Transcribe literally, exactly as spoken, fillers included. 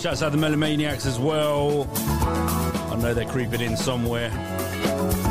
Shouts out the Melomaniacs as well. I know they're creeping in somewhere.